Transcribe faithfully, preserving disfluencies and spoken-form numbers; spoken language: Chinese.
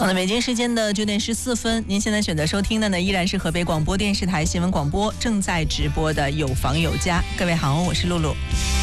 好的，北京时间的九点十四分，您现在选择收听的呢，依然是河北广播电视台新闻广播正在直播的有房有家。各位好，我是露露。